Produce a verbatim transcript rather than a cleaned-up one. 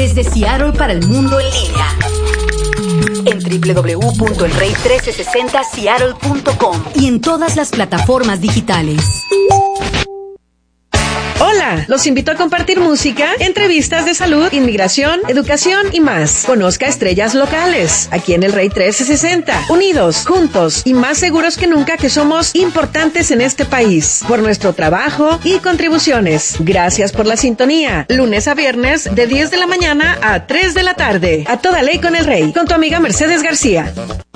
Desde Seattle para el mundo en línea. En doble u doble u doble u punto el rey mil trescientos sesenta seattle punto com y en todas las plataformas digitales. Hola, los invito a compartir música, entrevistas de salud, inmigración, educación y más. Conozca estrellas locales, aquí en El Rey trescientos sesenta. Unidos, juntos y más seguros que nunca que somos importantes en este país. Por nuestro trabajo y contribuciones. Gracias por la sintonía. Lunes a viernes de diez de la mañana a tres de la tarde. A toda ley con El Rey, con tu amiga Mercedes García.